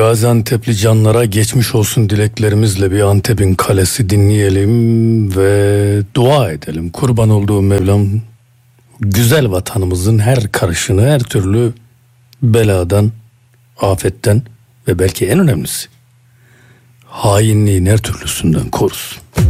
Gaziantep'li canlara geçmiş olsun dileklerimizle bir Antep'in kalesi dinleyelim ve dua edelim. Kurban olduğu Mevlam güzel vatanımızın her karışını, her türlü beladan, afetten ve belki en önemlisi hainliğin her türlüsünden korusun.